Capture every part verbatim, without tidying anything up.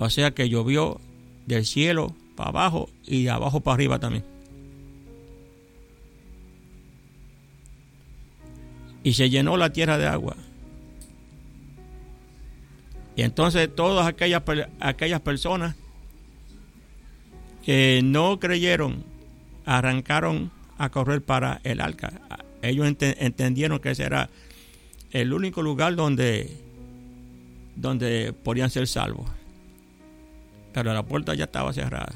O sea que llovió del cielo para abajo y de abajo para arriba también. Y se llenó la tierra de agua. Y entonces todas aquellas, aquellas personas que no creyeron arrancaron a correr para el arca. Ellos ent- entendieron que ese era el único lugar donde, donde podían ser salvos. Pero la puerta ya estaba cerrada.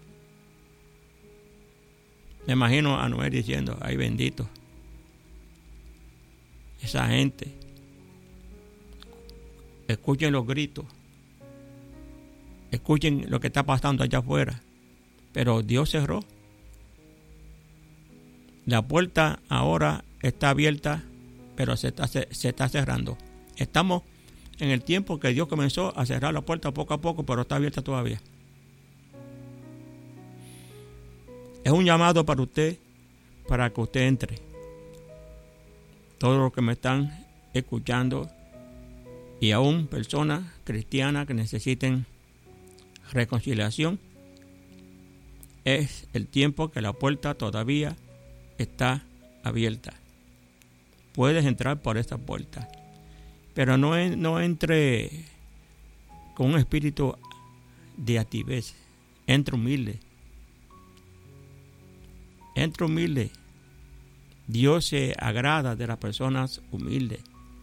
Me imagino a Noé diciendo: ay, bendito, esa gente. Escuchen los gritos. Escuchen lo que está pasando allá afuera. Pero Dios cerró. La puerta ahora está abierta, pero se está, se, se está cerrando. Estamos en el tiempo que Dios comenzó a cerrar la puerta poco a poco, pero está abierta todavía. Es un llamado para usted, para que usted entre. Todos los que me están escuchando, y aún personas cristianas que necesiten reconciliación, es el tiempo que la puerta todavía está abierta. Puedes entrar por esta puerta, pero no, no entre con un espíritu de altivez. Entra humilde. Entra humilde. Dios se agrada de las personas humildes.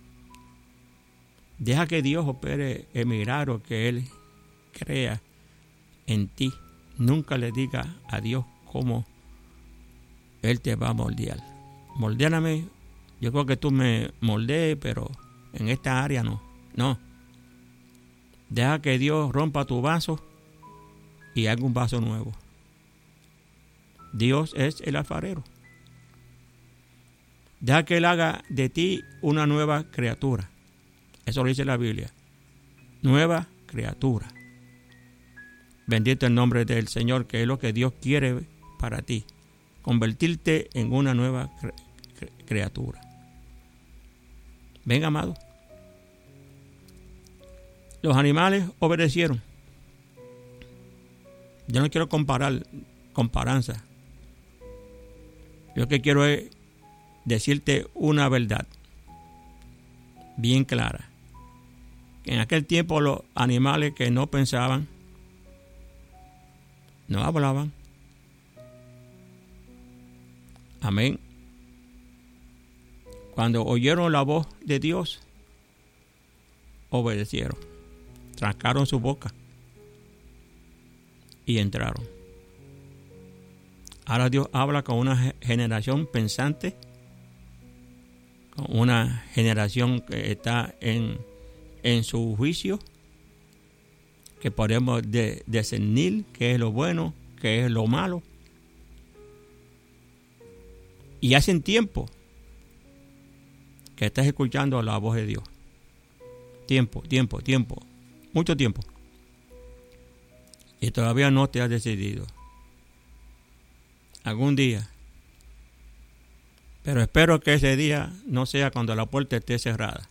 Deja que Dios opere el milagro que Él crea en ti. Nunca le diga a Dios cómo Él te va a moldear. Moldéame. Yo creo que tú me moldees, pero en esta área no. No. Deja que Dios rompa tu vaso y haga un vaso nuevo. Dios es el alfarero. Deja que Él haga de ti una nueva criatura. Eso lo dice la Biblia. Nueva criatura. Bendito el nombre del Señor, que es lo que Dios quiere para ti. Convertirte en una nueva cre- cre- criatura. Ven, amado. Los animales obedecieron. Yo no quiero comparar comparanza. Yo lo que quiero es decirte una verdad bien clara. Que en aquel tiempo los animales que no pensaban, no hablaban. Amén. Cuando oyeron la voz de Dios, obedecieron. Trancaron su boca y entraron. Ahora Dios habla con una generación pensante, con una generación que está en, en su juicio, que podemos de, discernir qué es lo bueno, qué es lo malo. Y hacen tiempo que estás escuchando la voz de Dios. Tiempo, tiempo, tiempo. Mucho tiempo. Y todavía no te has decidido. Algún día. Pero espero que ese día no sea cuando la puerta esté cerrada.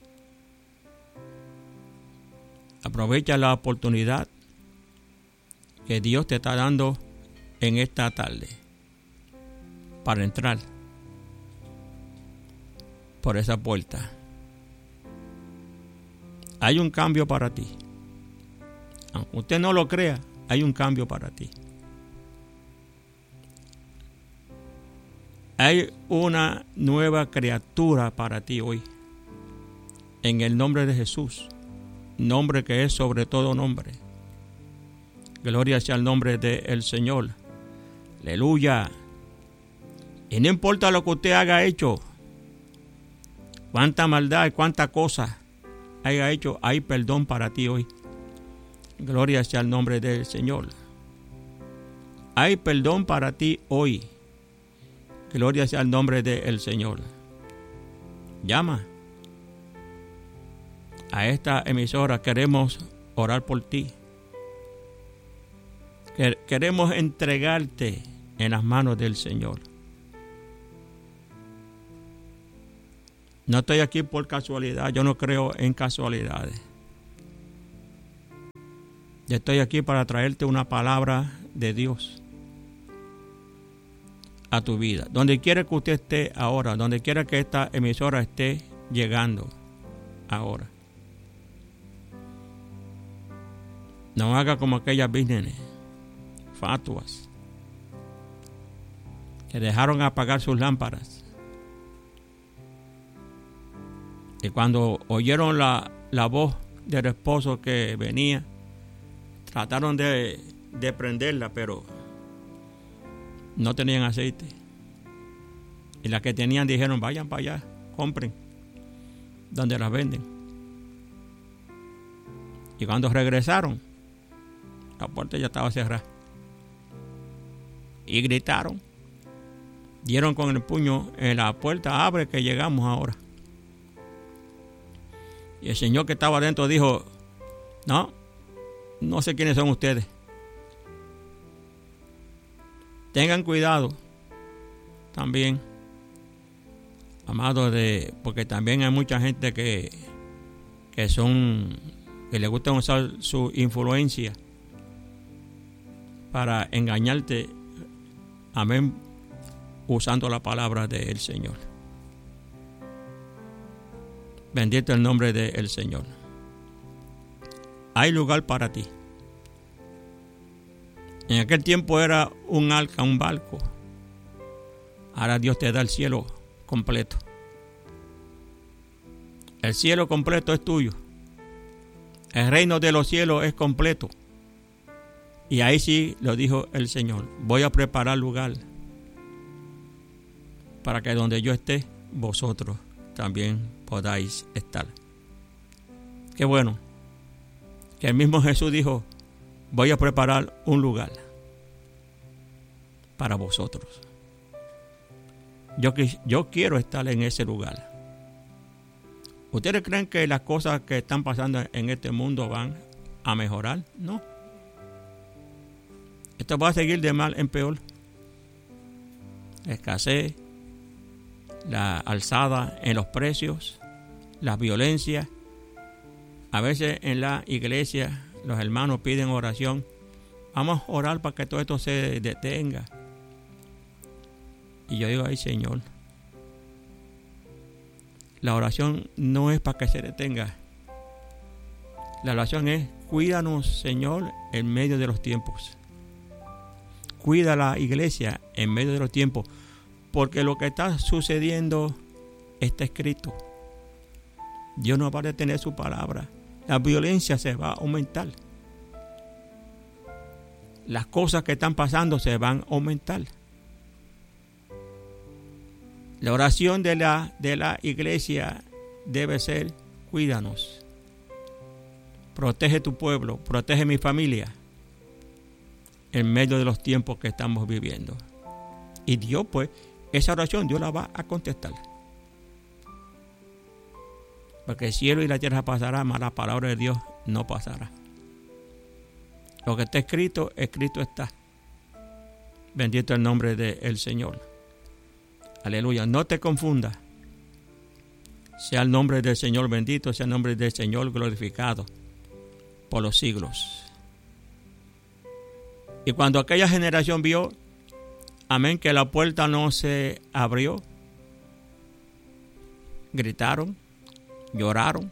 Aprovecha la oportunidad que Dios te está dando en esta tarde para entrar por esa puerta. Hay un cambio para ti. Aunque usted no lo crea, hay un cambio para ti. Hay una nueva criatura para ti hoy. En el nombre de Jesús. Nombre que es sobre todo nombre. Gloria sea el nombre del Señor. Aleluya. Y no importa lo que usted haya hecho, cuánta maldad y cuánta cosa haya hecho, hay perdón para ti hoy. Gloria sea el nombre del Señor. Hay perdón para ti hoy. Gloria sea el nombre del Señor. Llama a esta emisora. Queremos orar por ti. Queremos entregarte en las manos del Señor. No estoy aquí por casualidad. Yo no creo en casualidades. Yo estoy aquí para traerte una palabra de Dios a tu vida. Donde quiera que usted esté ahora, donde quiera que esta emisora esté llegando ahora. No haga como aquellas vírgenes fatuas que dejaron apagar sus lámparas. Y cuando oyeron la, la voz del esposo que venía, trataron de, de prenderla, pero no tenían aceite. Y las que tenían dijeron, vayan para allá, compren, donde las venden. Y cuando regresaron, la puerta ya estaba cerrada. Y gritaron, dieron con el puño en la puerta, abre que llegamos ahora. Y el señor que estaba adentro dijo, no, no sé quiénes son ustedes. Tengan cuidado también, amados, de, porque también hay mucha gente que, que son, que le gusta usar su influencia para engañarte, amén, usando la palabra del Señor. Bendito el nombre del Señor. Hay lugar para ti. En aquel tiempo era un arca, un barco. Ahora Dios te da el cielo completo. El cielo completo es tuyo. El reino de los cielos es completo. Y ahí sí lo dijo el Señor. Voy a preparar lugar para que donde yo esté, vosotros también podáis estar. Qué bueno que el mismo Jesús dijo, voy a preparar un lugar para vosotros. Yo, yo quiero estar en ese lugar. ¿Ustedes creen que las cosas que están pasando en este mundo van a mejorar? No. Esto va a seguir de mal en peor. La escasez, la alzada en los precios, la violencia. A veces en la iglesia los hermanos piden oración. Vamos a orar para que todo esto se detenga. Y yo digo, ay Señor, la oración no es para que se detenga. La oración es, cuídanos Señor en medio de los tiempos. Cuida la iglesia en medio de los tiempos. Porque lo que está sucediendo está escrito. Dios no va a detener su palabra. La violencia se va a aumentar. Las cosas que están pasando se van a aumentar. La oración de la, de la iglesia debe ser, cuídanos. Protege tu pueblo, protege mi familia en medio de los tiempos que estamos viviendo. Y Dios, pues, esa oración Dios la va a contestar. Porque el cielo y la tierra pasará, mas la palabra de Dios no pasará. Lo que está escrito, escrito está. Bendito el nombre del Señor. Aleluya. No te confundas. Sea el nombre del Señor bendito, sea el nombre del Señor glorificado por los siglos. Y cuando aquella generación vio, amén, que la puerta no se abrió, gritaron, lloraron,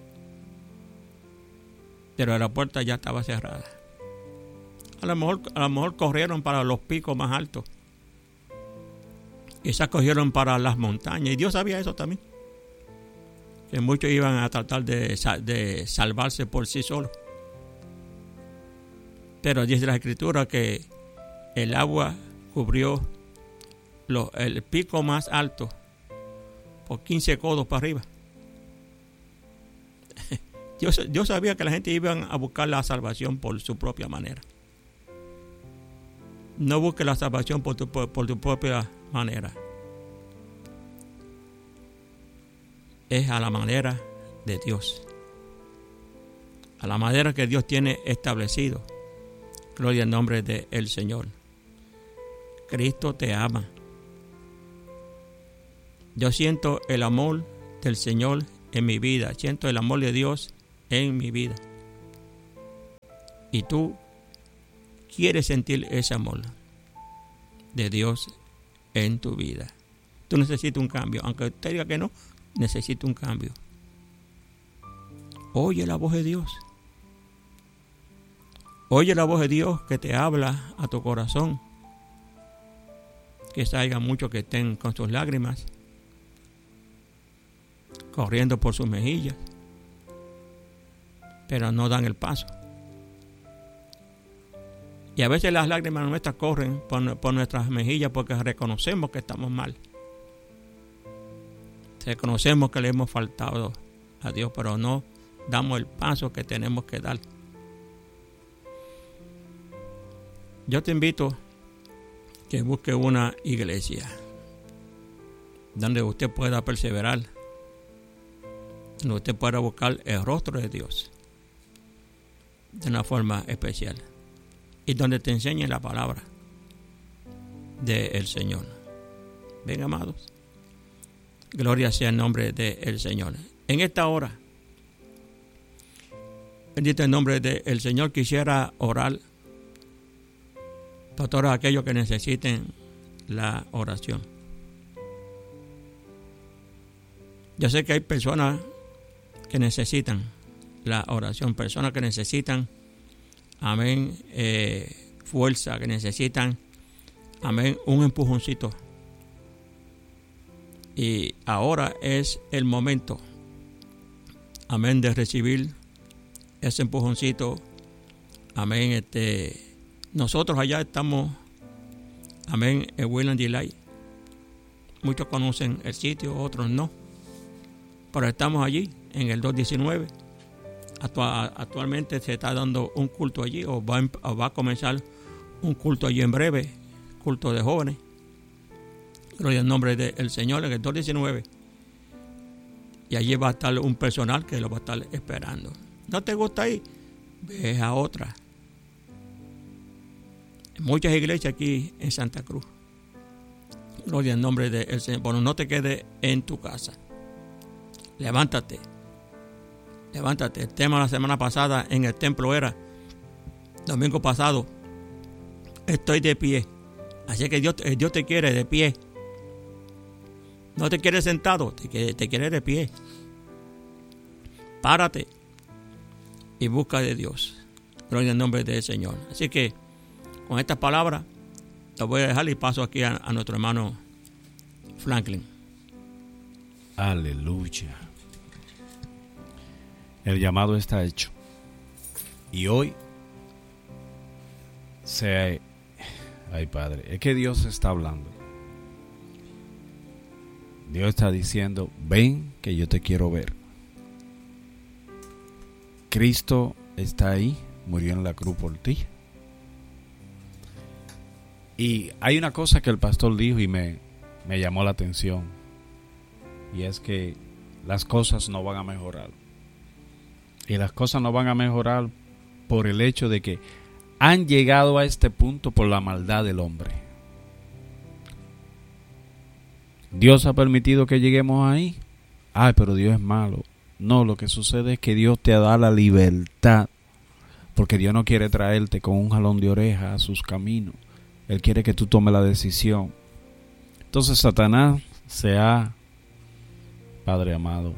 pero la puerta ya estaba cerrada. A lo mejor, a lo mejor corrieron para los picos más altos y se acogieron para las montañas. Y Dios sabía eso también, que muchos iban a tratar de, de salvarse por sí solos. Pero dice la Escritura que el agua cubrió lo, el pico más alto por quince codos para arriba. Yo, yo sabía que la gente iba a buscar la salvación por su propia manera. No busques la salvación por tu, por, por tu propia manera. Es a la manera de Dios. A la manera que Dios tiene establecido. Gloria al nombre del Señor. Cristo te ama. Yo siento el amor del Señor en mi vida. Siento el amor de Dios en mi vida. y tú quieres sentir ese amor de Dios en tu vida. Tú necesitas un cambio, aunque usted diga que no, necesita un cambio. Oye la voz de Dios. Oye la voz de Dios que te habla a tu corazón. Quizá haya muchos que estén con sus lágrimas corriendo por sus mejillas, pero no dan el paso. Y a veces las lágrimas nuestras corren por, por nuestras mejillas porque reconocemos que estamos mal. Reconocemos que le hemos faltado a Dios, pero no damos el paso que tenemos que dar. Yo te invito que busque una iglesia donde usted pueda perseverar, donde usted pueda buscar el rostro de Dios de una forma especial y donde te enseñe la palabra del Señor. Ven, amados, gloria sea el nombre del Señor. En esta hora, bendito el nombre del Señor, quisiera orar por todos aquellos que necesiten la oración. Yo sé que hay personas que necesitan la oración, personas que necesitan, amén, eh, fuerza, que necesitan, amén, un empujoncito. Y ahora es el momento, amén, de recibir ese empujoncito, amén. Este, nosotros allá estamos, amén, en William Delay. Muchos conocen el sitio, otros no, pero estamos allí en el dos diecinueve. Actual, actualmente se está dando un culto allí, o va, o va a comenzar un culto allí en breve, culto de jóvenes. Gloria al nombre del Señor, en el dos diecinueve. Y allí va a estar un personal que lo va a estar esperando. ¿No te gusta ir? Ve a otra. Muchas iglesias aquí en Santa Cruz. Gloria al nombre del Señor. Bueno, no te quedes en tu casa. Levántate. Levántate. El tema de la semana pasada en el templo era, domingo pasado, estoy de pie. Así que Dios, Dios te quiere de pie. No te quiere sentado, te quiere, te quiere de pie. Párate y busca de Dios. Gloria al nombre del Señor. Así que con estas palabras te voy a dejar y paso aquí a, a nuestro hermano Franklin. Aleluya. El llamado está hecho. Y hoy se... Ay, Padre, es que Dios está hablando. Dios está diciendo, ven que yo te quiero ver. Cristo está ahí, murió en la cruz por ti. Y hay una cosa que el pastor dijo y me, me llamó la atención. Y es que las cosas no van a mejorar. Y las cosas no van a mejorar por el hecho de que han llegado a este punto por la maldad del hombre. Dios ha permitido que lleguemos ahí. Ay, pero Dios es malo. No, lo que sucede es que Dios te da la libertad, porque Dios no quiere traerte con un jalón de oreja a sus caminos. Él quiere que tú tomes la decisión. Entonces Satanás se ha, Padre amado,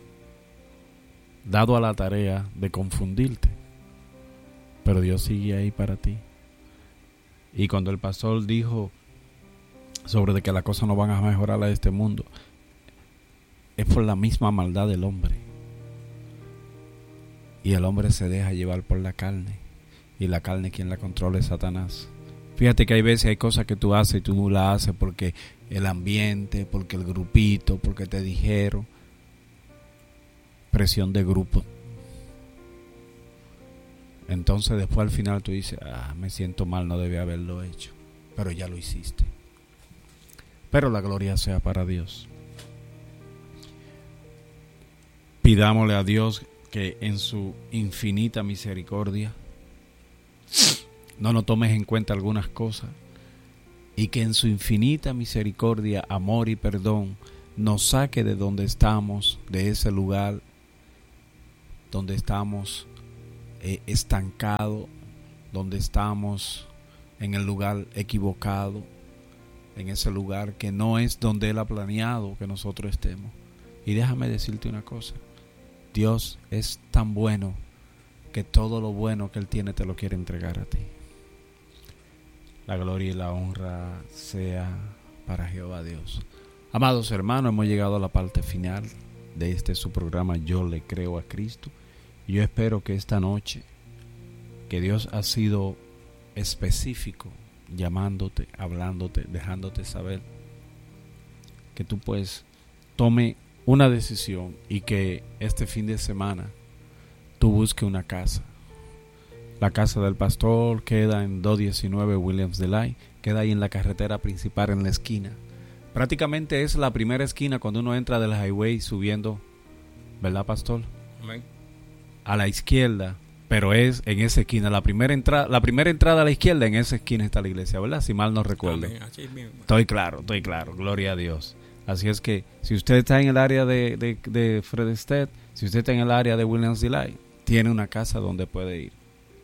dado a la tarea de confundirte. Pero Dios sigue ahí para ti. Y cuando el pastor dijo sobre de que las cosas no van a mejorar a este mundo, es por la misma maldad del hombre. Y el hombre se deja llevar por la carne. Y la carne, quien la controla, es Satanás. Fíjate que hay veces hay cosas que tú haces y tú las haces porque el ambiente, porque el grupito, porque te dijeron. Presión de grupo. Entonces después al final tú dices, ah, me siento mal, no debía haberlo hecho. Pero ya lo hiciste. Pero la gloria sea para Dios. Pidámosle a Dios que en su infinita misericordia no nos tomes en cuenta algunas cosas y que en su infinita misericordia, amor y perdón nos saque de donde estamos, de ese lugar donde estamos eh, estancados donde estamos en el lugar equivocado, en ese lugar que no es donde Él ha planeado que nosotros estemos. Y déjame decirte una cosa, Dios es tan bueno que todo lo bueno que Él tiene te lo quiere entregar a ti. La gloria y la honra sea para Jehová Dios. Amados hermanos, hemos llegado a la parte final de este su programa Yo le creo a Cristo. Y yo espero que esta noche, que Dios ha sido específico, llamándote, hablándote, dejándote saber, que tú pues tome una decisión y que este fin de semana tú busques una casa. La casa del pastor queda en doscientos diecinueve Williams Delay, queda ahí en la carretera principal en la esquina. Prácticamente es la primera esquina cuando uno entra del highway subiendo, ¿verdad, pastor? Amén. A la izquierda, pero es en esa esquina, la primera entrada, la primera entrada a la izquierda, en esa esquina está la iglesia, ¿verdad? Si mal no recuerdo. Amén, así mismo. Estoy claro, estoy claro, gloria a Dios. Así es que si usted está en el área de, de, de Fredestedt, si usted está en el área de Williams Delay, tiene una casa donde puede ir.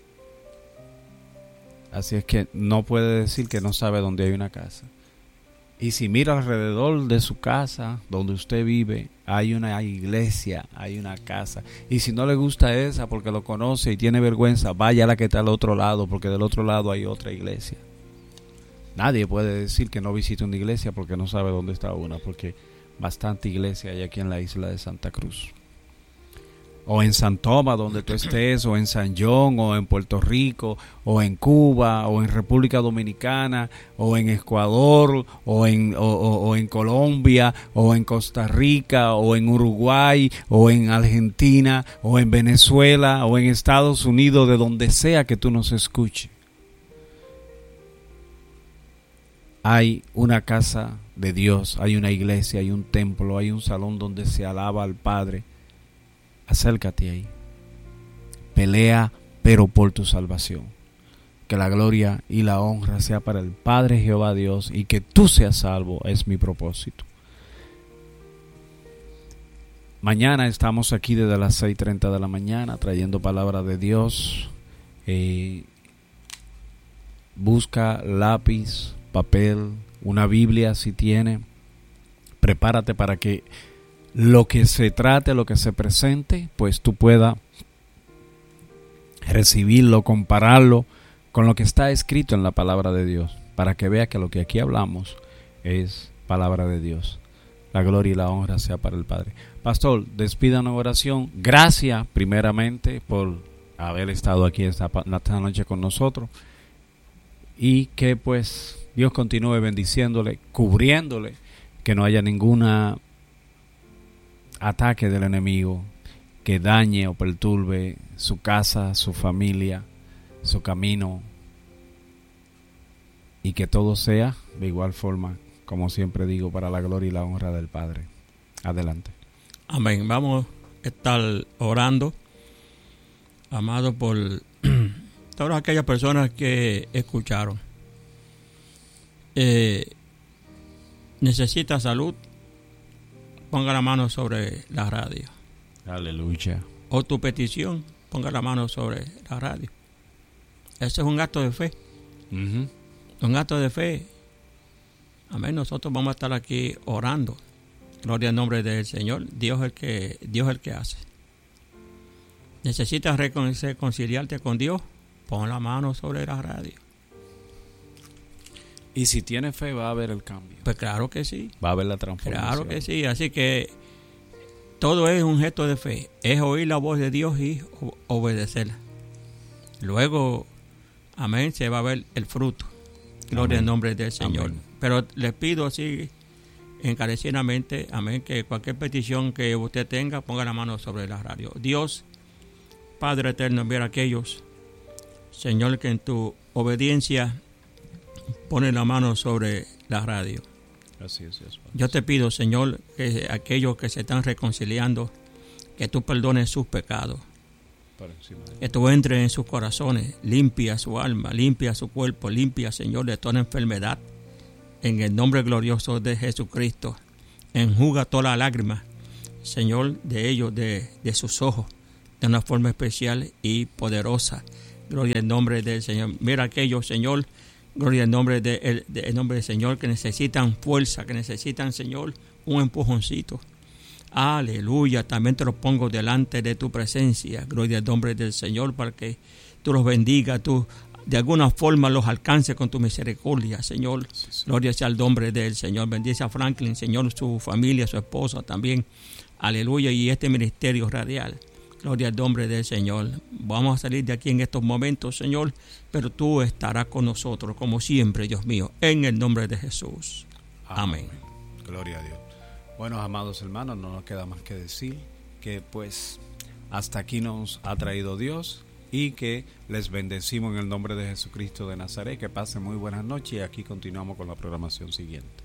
Así es que no puede decir que no sabe dónde hay una casa. Y si mira alrededor de su casa, donde usted vive, hay una iglesia, hay una casa. Y si no le gusta esa porque lo conoce y tiene vergüenza, vaya a la que está al otro lado, porque del otro lado hay otra iglesia. Nadie puede decir que no visite una iglesia porque no sabe dónde está una, porque bastante iglesia hay aquí en la isla de Santa Cruz. O en San Tomás, donde tú estés, o en San John, o en Puerto Rico, o en Cuba, o en República Dominicana, o en Ecuador, o en, o, o, o en Colombia, o en Costa Rica, o en Uruguay, o en Argentina, o en Venezuela, o en Estados Unidos, de donde sea que tú nos escuches. Hay una casa de Dios, hay una iglesia, hay un templo, hay un salón donde se alaba al Padre. Acércate ahí. Pelea, pero por tu salvación. Que la gloria y la honra sea para el Padre Jehová Dios y que tú seas salvo es mi propósito. Mañana estamos aquí desde las seis y treinta de la mañana trayendo palabra de Dios. Eh, busca lápiz, papel, una Biblia si tiene. Prepárate para que lo que se trate, lo que se presente, pues tú puedas recibirlo, compararlo con lo que está escrito en la palabra de Dios, para que vea que lo que aquí hablamos es palabra de Dios. La gloria y la honra sea para el Padre. Pastor, despida una oración. Gracias primeramente por haber estado aquí esta, esta noche con nosotros, y que pues Dios continúe bendiciéndole, cubriéndole, que no haya ninguna ataque del enemigo que dañe o perturbe su casa, su familia, su camino, y que todo sea de igual forma, como siempre digo, para la gloria y la honra del Padre. Adelante. Amén. Vamos a estar orando, amado, por todas aquellas personas que escucharon. Eh, necesita salud, ponga la mano sobre la radio. Aleluya. O tu petición, ponga la mano sobre la radio. Ese es un acto de fe. Uh-huh. Un acto de fe. Amén. Nosotros vamos a estar aquí orando. Gloria al nombre del Señor. Dios es el que, Dios es el que hace. Necesitas recon- reconciliarte con Dios, pon la mano sobre la radio. Y si tiene fe, va a haber el cambio. Pues claro que sí. Va a haber la transformación. Claro que sí. Así que todo es un gesto de fe. Es oír la voz de Dios y obedecerla. Luego, amén, se va a ver el fruto. Gloria al nombre del Señor. Amén. Pero les pido así encarecidamente, amén, que cualquier petición que usted tenga, ponga la mano sobre la radio. Dios, Padre eterno, envía a aquellos, Señor, que en tu obediencia pone la mano sobre la radio. Así es, es Yo te pido, Señor, que aquellos que se están reconciliando, que tú perdones sus pecados, que tú entres en sus corazones, limpia su alma, limpia su cuerpo, limpia, Señor, de toda enfermedad. En el nombre glorioso de Jesucristo, enjuga toda la lágrima, Señor, de ellos, de, de sus ojos, de una forma especial y poderosa. Gloria al nombre del Señor. Mira aquellos, Señor, gloria al nombre, de, el, de, el nombre del Señor, que necesitan fuerza, que necesitan, Señor, un empujoncito. Aleluya. También te los pongo delante de tu presencia. Gloria al nombre del Señor, para que tú los bendigas, tú de alguna forma los alcances con tu misericordia, Señor. Sí, sí. Gloria sea al nombre del Señor. Bendice a Franklin, Señor, su familia, su esposa también. Aleluya. Y este ministerio radial. Gloria al nombre del Señor. Vamos a salir de aquí en estos momentos, Señor, pero tú estarás con nosotros, como siempre, Dios mío, en el nombre de Jesús. Amén. Amén. Gloria a Dios. Bueno, amados hermanos, no nos queda más que decir que pues hasta aquí nos ha traído Dios y que les bendecimos en el nombre de Jesucristo de Nazaret. Que pasen muy buenas noches y aquí continuamos con la programación siguiente.